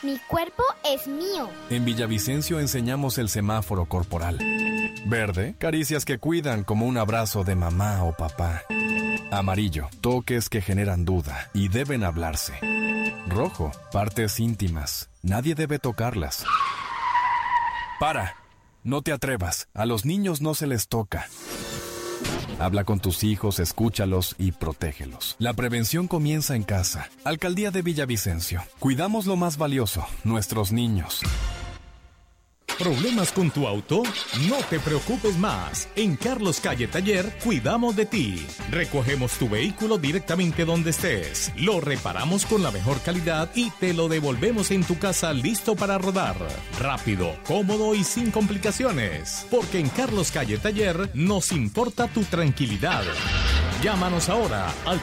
Mi cuerpo es mío. En Villavicencio enseñamos el semáforo corporal. Verde, caricias que cuidan como un abrazo de mamá o papá. Amarillo, toques que generan duda y deben hablarse. Rojo, partes íntimas. Nadie debe tocarlas. ¡Para! No te atrevas. A los niños no se les toca. Habla con tus hijos, escúchalos y protégelos. La prevención comienza en casa. Alcaldía de Villavicencio. Cuidamos lo más valioso, nuestros niños. ¿Problemas con tu auto? No te preocupes más. En Carlos Calle Taller cuidamos de ti. Recogemos tu vehículo directamente donde estés. Lo reparamos con la mejor calidad y te lo devolvemos en tu casa listo para rodar. Rápido, cómodo y sin complicaciones. Porque en Carlos Calle Taller nos importa tu tranquilidad. Llámanos ahora al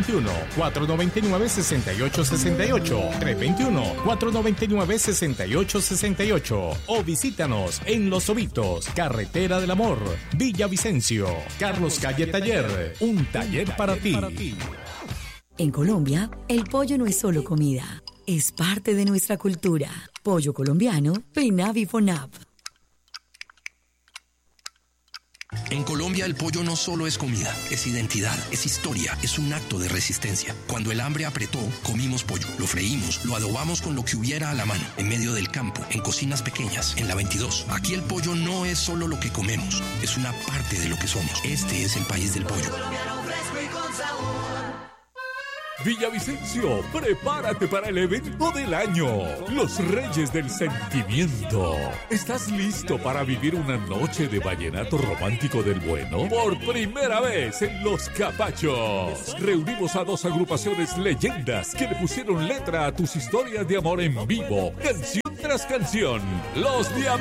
321-499-6868, 321-499-6868 o visítanos en Los Ovitos, Carretera del Amor, Villavicencio. Carlos Calle Taller, un taller para ti. En Colombia, el pollo no es solo comida, es parte de nuestra cultura. Pollo colombiano, FENAV y FONAV. En Colombia el pollo no solo es comida, es identidad, es historia, es un acto de resistencia. Cuando el hambre apretó, comimos pollo, lo freímos, lo adobamos con lo que hubiera a la mano, en medio del campo, en cocinas pequeñas, en la 22. Aquí el pollo no es solo lo que comemos, es una parte de lo que somos. Este es el país del pollo. Villavicencio, prepárate para el evento del año, los Reyes del Sentimiento. ¿Estás listo para vivir una noche de vallenato romántico del bueno? Por primera vez en Los Capachos. Reunimos a 2 agrupaciones leyendas que le pusieron letra a tus historias de amor en vivo, canción tras canción. Los